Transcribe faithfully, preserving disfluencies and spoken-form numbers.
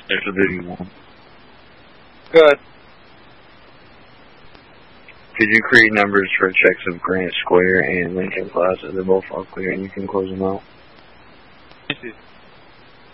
There's a video one. Good. Could you create numbers for checks of Grant Square and Lincoln Plaza? They're both all clear and you can close them out.